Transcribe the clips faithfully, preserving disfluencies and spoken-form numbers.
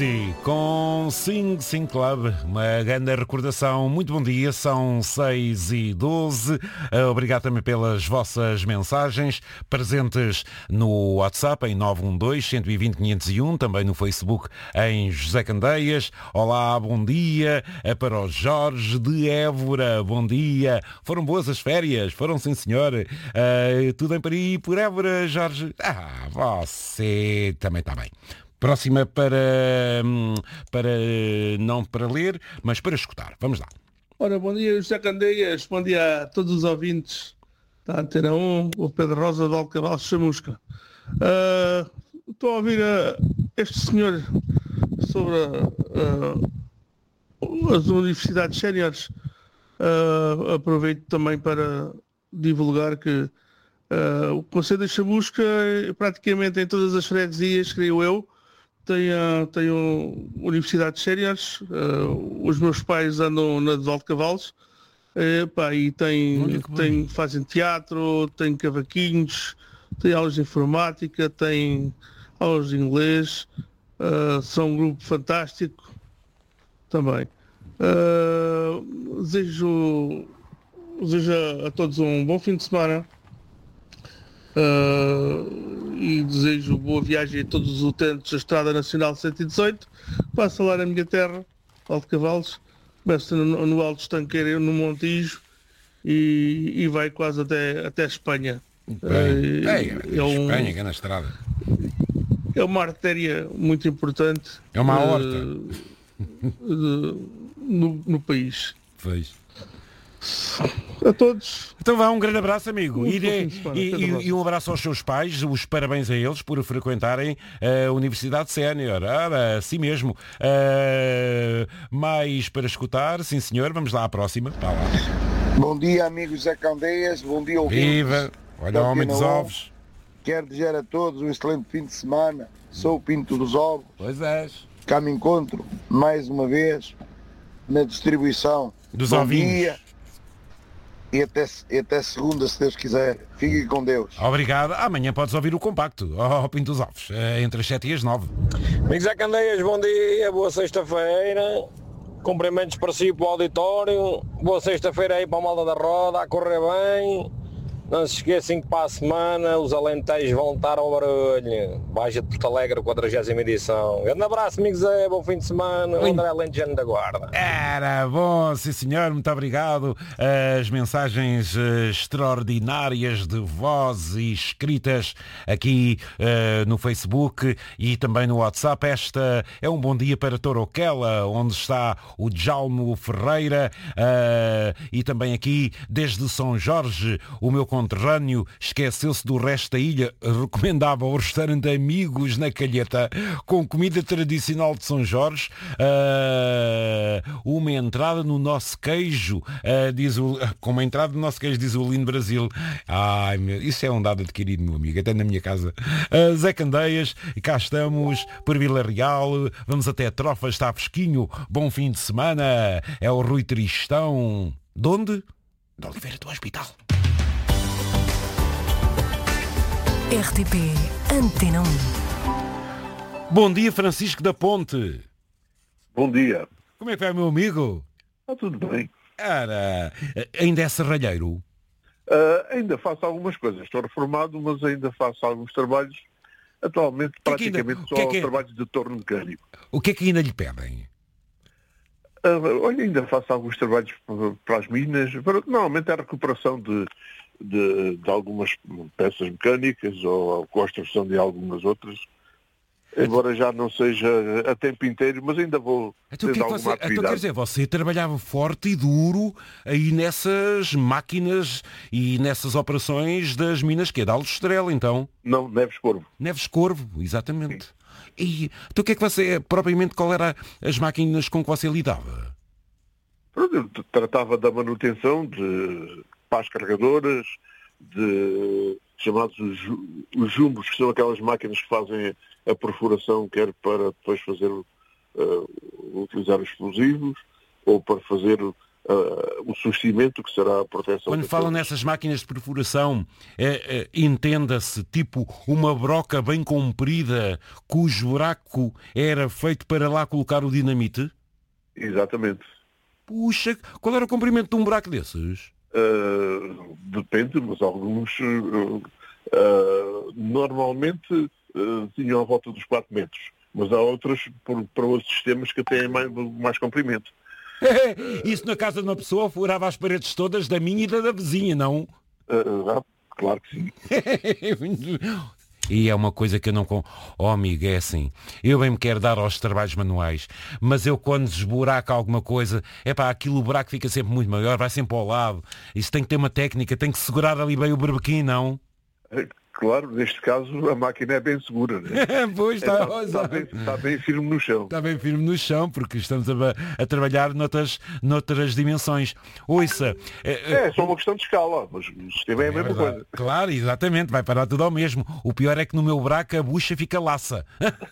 E com Sing Sing Club, uma grande recordação. Muito bom dia, são seis e doze. Obrigado também pelas vossas mensagens presentes no WhatsApp em nove um dois, um dois zero, quinhentos e um, também no Facebook em José Candeias. Olá, bom dia é para o Jorge de Évora. Bom dia. Foram boas as férias? Foram, sim, senhor. Uh, tudo bem para ir por Évora, Jorge? Ah, você também está bem. Próxima para, para, não para ler, mas para escutar. Vamos lá. Ora, bom dia, José Candeias. Bom dia a todos os ouvintes da Antena um, o Pedro Rosa de Alcabalos Chamusca. Uh, estou a ouvir uh, este senhor sobre uh, as universidades séniores. Uh, aproveito também para divulgar que uh, o Conselho da Chamusca, praticamente em todas as freguesias, creio eu, Tenho, tenho universidades séniores, uh, os meus pais andam na de Alcavalos, uh, pá, e tem, tem, fazem teatro, tem cavaquinhos, tem aulas de informática, tem aulas de inglês, uh, são um grupo fantástico também. Uh, desejo, desejo a todos um bom fim de semana. Uh, e desejo boa viagem a todos os utentes da Estrada Nacional cento e dezoito. Passo lá na minha terra, Alto Cavalos, começa no, no Alto Estanqueiro, no Montijo, e, e vai quase até, até Espanha. Bem, uh, é, é um, Espanha, que é na estrada. É uma artéria muito importante. É uma horta. Uh, uh, no, no país. Fez. A todos. Então vá, um grande abraço, amigo. E, de, semana, e, e, e um abraço aos seus pais, os parabéns a eles por frequentarem a Universidade Sénior. Ah, assim mesmo. Uh, mais para escutar, sim senhor, vamos lá à próxima. Tá lá. Bom dia, amigos Zé Candeias, bom dia, ouvintes. Viva! Olha o homem dos ovos. Quero desejar a todos um excelente fim de semana. Sou o Pinto dos Ovos. Pois és. Cá me encontro, mais uma vez, na distribuição dos bom ovinhos. Dia. E até, e até segunda, se Deus quiser. Fiquem com Deus. Obrigado. Amanhã podes ouvir o compacto ao Pinto dos Ovos, entre as sete e as nove. Amigos Zé Candeias, bom dia, boa sexta-feira. Cumprimentos para si, para o auditório. Boa sexta-feira aí para a Malda da Roda, a correr bem. Não se esqueçam que para a semana os alentejos vão estar ao barulho. Baixa de Porto Alegre, quadragésima edição. Grande abraço, amigos Zé, bom fim de semana. O André Alentejano da Guarda. Era bom, sim senhor, muito obrigado. As mensagens uh, extraordinárias de voz e escritas aqui uh, no Facebook e também no WhatsApp. Esta é um bom dia para Toroquela, onde está o Djalmo Ferreira, uh, e também aqui desde São Jorge, o meu conterrâneo esqueceu-se do resto da ilha, recomendava o restaurante Amigos na Calheta, com comida tradicional de São Jorge, uh, uma entrada no nosso queijo, uh, diz o, com uma entrada no nosso queijo, diz o Lindo Brasil. Ai, meu, isso é um dado adquirido, meu amigo, até na minha casa. Uh, Zé Candeias, cá estamos por Vila Real, vamos até Trofas, está fresquinho, bom fim de semana, é o Rui Tristão. De onde? De Oliveira do Hospital. R T P Antena um. Bom dia, Francisco da Ponte. Bom dia. Como é que vai, meu amigo? Está tudo bem. Cara, ainda é serralheiro? Uh, ainda faço algumas coisas. Estou reformado, mas ainda faço alguns trabalhos. Atualmente, que praticamente que ainda, só que é que é? trabalhos de torno mecânico. O que é que ainda lhe pedem? Uh, olha, ainda faço alguns trabalhos para as minas. Para, normalmente é a recuperação de... De, de algumas peças mecânicas ou a construção de algumas outras, embora já não seja a tempo inteiro, mas ainda vou então, ter que é que alguma você, atividade. Então quer dizer, você trabalhava forte e duro aí nessas máquinas e nessas operações das minas que é de Alto Estrela, então? Não, Neves Corvo. Neves Corvo, exatamente. Sim. E então o que é que você, propriamente, qual era as máquinas com que você lidava? Eu tratava da manutenção de pás carregadoras, de chamados os, os jumbos, que são aquelas máquinas que fazem a perfuração, quer para depois fazer uh, utilizar explosivos, ou para fazer uh, o suscimento, que será a proteção. Quando falam nessas máquinas de perfuração, é, é, entenda-se tipo uma broca bem comprida cujo buraco era feito para lá colocar o dinamite? Exatamente. Puxa, qual era o comprimento de um buraco desses? Uh, depende, mas alguns uh, uh, normalmente uh, tinham à volta dos quatro metros, mas há outros por, para outros sistemas que têm mais, mais comprimento. Isso na casa de uma pessoa furava as paredes todas da minha e da da vizinha, não? Uh, ah, claro que sim. E é uma coisa que eu não... Com... Oh, amigo, é assim. Eu bem me quero dar aos trabalhos manuais, mas eu quando desburaco alguma coisa, é pá, aquilo o buraco fica sempre muito maior, vai sempre ao lado. Isso tem que ter uma técnica, tem que segurar ali bem o berbequim, não? Claro, neste caso a máquina é bem segura, né? Pois está, está, está, bem, está bem firme no chão. Está bem firme no chão, porque estamos a, a trabalhar noutras, noutras dimensões. Ouça... É, é só uma questão de escala, mas o sistema é a mesma é coisa. Claro, exatamente, vai parar tudo ao mesmo. O pior é que no meu buraco a bucha fica laça.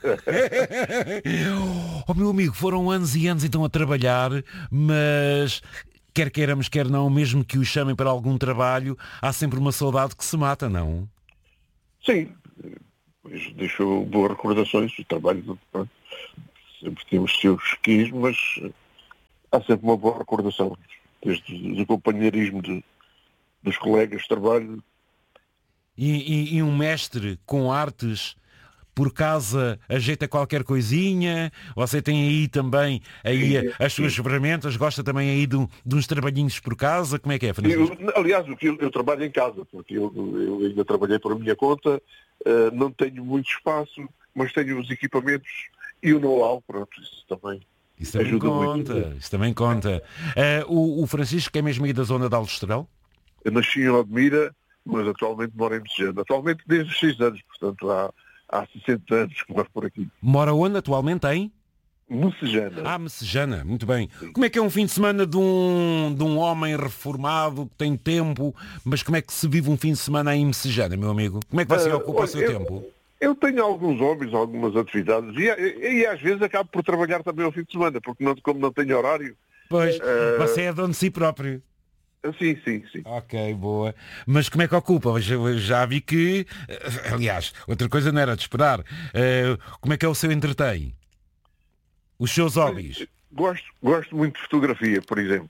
Oh, meu amigo, foram anos e anos então a trabalhar, mas... Quer queiramos, quer não, mesmo que o chamem para algum trabalho, há sempre uma saudade que se mata, não? Sim, pois deixou boas recordações, o trabalho, pronto, sempre temos seus quis, mas há sempre uma boa recordação, desde do companheirismo de, dos colegas de trabalho. E, e, e um mestre com artes, por casa, ajeita qualquer coisinha? Você tem aí também aí sim, as suas sim. ferramentas? Gosta também aí de, de uns trabalhinhos por casa? Como é que é, Francisco? Eu, aliás, eu, eu trabalho em casa, porque eu, eu ainda trabalhei por minha conta, uh, não tenho muito espaço, mas tenho os equipamentos e o know-how, pronto, isso também Isso também ajuda conta, muito. Isso também conta. Uh, o, o Francisco é mesmo aí da zona de Aljustrel? Eu nasci em Odmira, mas atualmente moro em Messejana. Atualmente desde os seis anos, portanto há... Há sessenta anos que moro por aqui. Mora onde atualmente, em? Messejana. Ah, Messejana, muito bem. Sim. Como é que é um fim de semana de um, de um homem reformado, que tem tempo, mas como é que se vive um fim de semana em Messejana, meu amigo? Como é que você uh, ocupa olha, o seu eu, tempo? Eu tenho alguns hobbies, algumas atividades, e, e, e às vezes acabo por trabalhar também ao fim de semana, porque não, como não tenho horário... Pois, uh... você é dono de si próprio. Sim, sim, sim. Ok, boa. Mas como é que ocupa? Eu já vi que, aliás, outra coisa não era de esperar. Uh, como é que é o seu entretém? Os seus hobbies? Gosto, gosto muito de fotografia, por exemplo.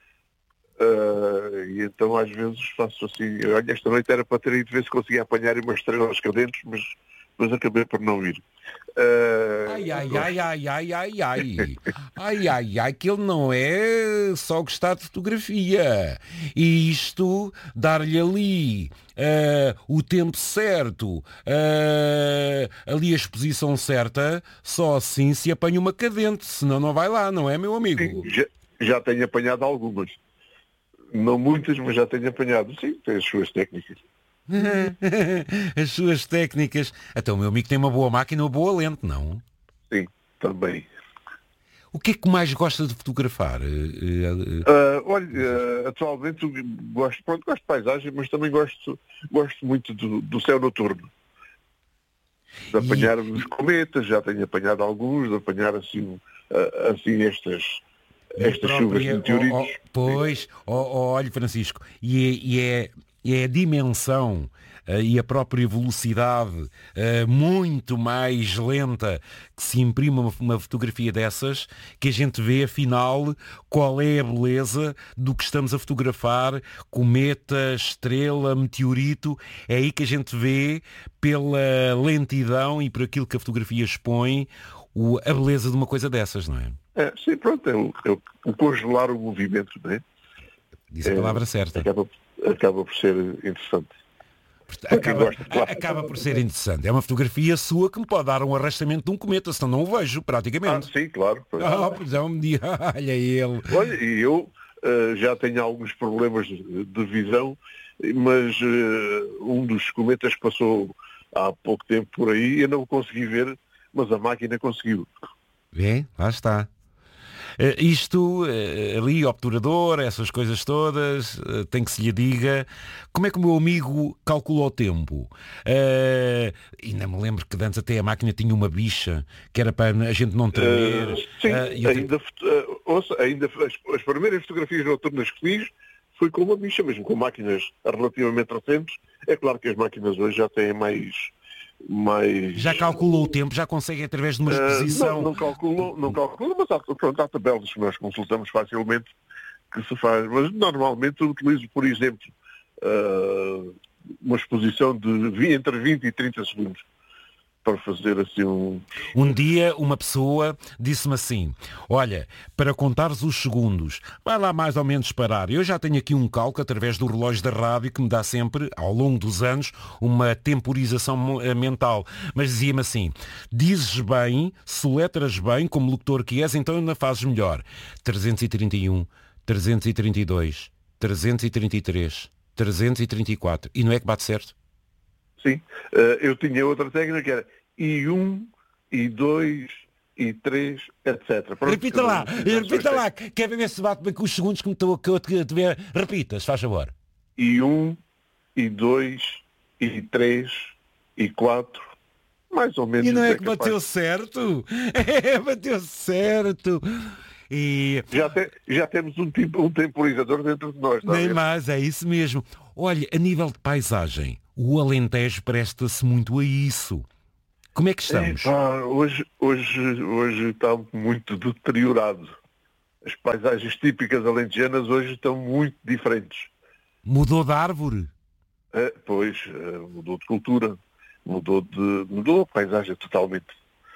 Uh, e então às vezes faço assim, olha, esta noite era para ter ido ver se conseguia apanhar umas estrelas cadentes, mas, mas acabei por não ir. Uh, ai, ai, ai, ai, ai, ai, ai, ai, ai, ai, que ele não é só gostar de fotografia. E isto, dar-lhe ali uh, o tempo certo, uh, ali a exposição certa, só assim se apanha uma cadente, senão não vai lá, não é, meu amigo? Sim, já, já tenho apanhado algumas. Não muitas, mas já tenho apanhado. Sim, tem as suas técnicas. As suas técnicas. Até o meu amigo tem uma boa máquina, uma boa lente, não? Sim, também. O que é que mais gosta de fotografar? Uh, olha, uh, atualmente gosto, pronto, gosto de paisagem, mas também gosto, gosto muito do, do céu noturno. De apanhar e... os cometas, já tenho apanhado alguns, de apanhar assim, uh, assim estas, estas própria, chuvas de meteoritos. Oh, oh, pois, oh, oh, olha, Francisco, e é, e é, e é a dimensão uh, e a própria velocidade uh, muito mais lenta que se imprime uma, uma fotografia dessas, que a gente vê, afinal, qual é a beleza do que estamos a fotografar, cometa, estrela, meteorito, é aí que a gente vê, pela lentidão e por aquilo que a fotografia expõe, o, a beleza de uma coisa dessas, não é? É, sim, pronto, é o, é o congelar o movimento, não é? Diz a palavra é, certa. Acaba, acaba por ser interessante. Acaba, acaba por ser interessante. É uma fotografia sua que me pode dar um arrastamento de um cometa, senão não o vejo, praticamente. Ah, sim, claro. Ah, pois é, um dia, olha ele. Olha, e eu uh, já tenho alguns problemas de, de visão, mas uh, um dos cometas que passou há pouco tempo por aí, eu não consegui ver, mas a máquina conseguiu. Vê, lá está. Uh, isto, uh, ali, obturador, essas coisas todas, uh, tem que se lhe diga como é que o meu amigo calcula o tempo. Uh, ainda me lembro que antes até a máquina tinha uma bicha, que era para a gente não tremer. Uh, sim, uh, ainda, uh, ouça, ainda as, as primeiras fotografias noturnas que fiz foi com uma bicha, mesmo com máquinas relativamente recentes. É claro que as máquinas hoje já têm mais... mais... Já calculou o tempo, já consegue através de uma exposição... Uh, não, não calculo, não calculo, mas há, pronto, há tabelas que nós consultamos facilmente que se faz. Mas normalmente eu utilizo, por exemplo, uh, uma exposição de entre vinte e trinta segundos. Para fazer assim um... Um dia uma pessoa disse-me assim, olha, para contares os segundos, vai lá mais ou menos parar. Eu já tenho aqui um cálculo através do relógio da rádio que me dá sempre, ao longo dos anos, uma temporização mental. Mas dizia-me assim, dizes bem, soletras bem, como locutor que és, então ainda fazes melhor. trezentos e trinta e um, trezentos e trinta e dois, trezentos e trinta e três, trezentos e trinta e quatro. E não é que bate certo? Sim, uh, eu tinha outra técnica que era I um, I dois, I três, etcétera. Pronto, repita lá, repita lá, quer ver se bate bem com os segundos que, me tô, que eu te, te ver. Repita, se faz favor. I um, I dois, I três, I quatro, mais ou menos. E não é que bateu certo? É, bateu certo. E... Já, te, já temos um, tipo, um temporizador dentro de nós. Nem mais, é isso mesmo. Olha, a nível de paisagem, o Alentejo presta-se muito a isso. Como é que estamos? É, pá, hoje, hoje, hoje está muito deteriorado. As paisagens típicas alentejanas hoje estão muito diferentes. Mudou de árvore? É, pois, é, mudou de cultura, mudou de mudou a paisagem totalmente.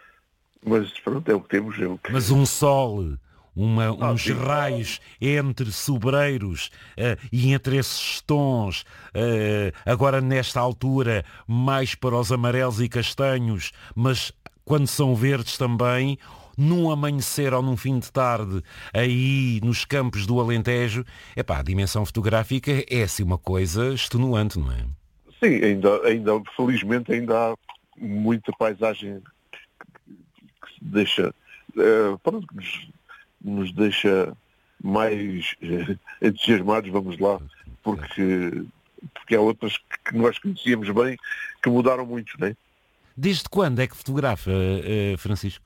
Mas pronto, é o que temos. É o que... Mas um sol... Uma, ah, uns sim. raios entre sobreiros uh, e entre esses tons, uh, agora nesta altura mais para os amarelos e castanhos, mas quando são verdes também, num amanhecer ou num fim de tarde, aí nos campos do Alentejo, epá, a dimensão fotográfica é assim uma coisa extenuante, não é? Sim, ainda, ainda felizmente ainda há muita paisagem que, que se deixa... Uh, pronto, que nos, nos deixa mais eh, entusiasmados, vamos lá, porque, porque há outras que nós conhecíamos bem que mudaram muito, não é? Desde quando é que fotografa, uh, Francisco?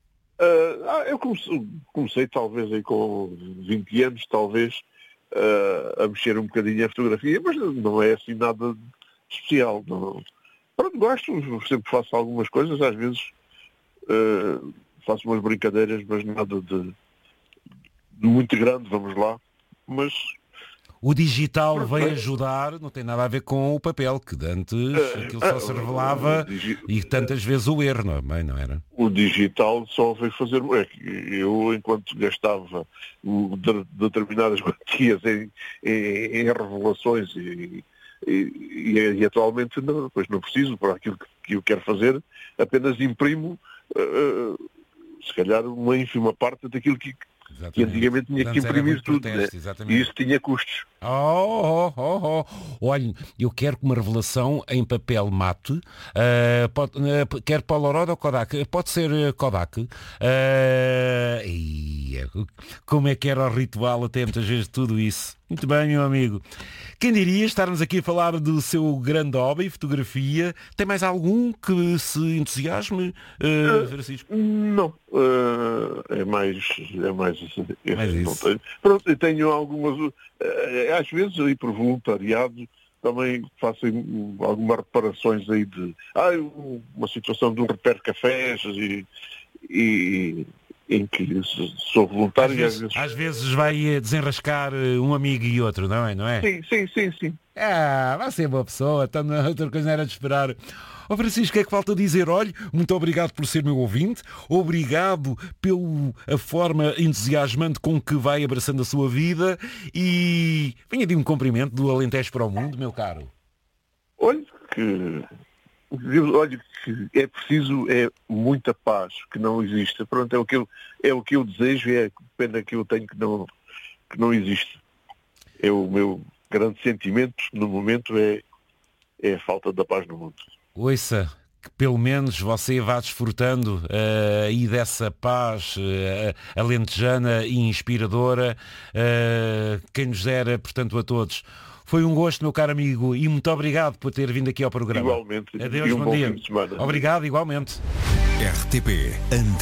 Uh, ah, eu comecei, comecei talvez aí com vinte anos, talvez, uh, a mexer um bocadinho a fotografia, mas não é assim nada especial. Não. Pronto, gosto, sempre faço algumas coisas, às vezes uh, faço umas brincadeiras, mas nada de muito grande, vamos lá, mas... O digital Pronto, veio ajudar, não tem nada a ver com o papel, que antes uh, aquilo só uh, se revelava digi... e tantas vezes o erro, não, não era? O digital só veio fazer... Eu, enquanto gastava de, determinadas quantias em, em, em revelações e, e, e, e atualmente não, pois não preciso para aquilo que, que eu quero fazer, apenas imprimo uh, se calhar uma ínfima parte daquilo que Exatamente. E antigamente tinha que imprimir tudo, protesto, né? E isso tinha custos. Oh, oh, oh, oh. Olha, eu quero uma revelação em papel mate, uh, pode, uh, quer Polaroid ou Kodak, pode ser uh, Kodak. Uh, e, como é que era o ritual até muitas vezes de tudo isso? Muito bem, meu amigo. Quem diria estarmos aqui a falar do seu grande hobby, fotografia? Tem mais algum que se entusiasme, uh, Francisco? Uh, não. Uh, é mais... É mais, é, mais não isso. tenho. Pronto, eu tenho algumas... Uh, às vezes, aí por voluntariado, também faço algumas reparações aí de... Ah, uma situação de um repère cafés e... e em que sou voluntário às e vezes, às vezes... às vezes vai desenrascar um amigo e outro, não é? Não é? Sim, sim, sim, sim. Ah, vai ser boa pessoa, então outra coisa não era de esperar. Ó oh, Francisco, o que é que falta dizer? Olha, muito obrigado por ser meu ouvinte, obrigado pela forma entusiasmante com que vai abraçando a sua vida e venha de um cumprimento do Alentejo para o mundo, meu caro. Olha que... Olha que é preciso é muita paz que não existe. Pronto, é o que eu, é o que eu desejo e é a pena que eu tenho que não, que não existe. É o meu grande sentimento no momento é, é a falta da paz no mundo. Ouça, que pelo menos você vá desfrutando uh, aí dessa paz uh, alentejana e inspiradora, uh, quem nos dera, portanto, a todos. Foi um gosto, meu caro amigo, e muito obrigado por ter vindo aqui ao programa. Igualmente. Adeus, e um bom, bom dia. fim de semana. Obrigado, igualmente. R T P Antena